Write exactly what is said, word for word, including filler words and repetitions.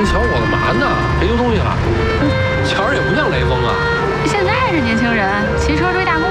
瞧我干嘛呢？别丢东西了。瞧着也不像雷锋啊。 现在是年轻人，骑车追大公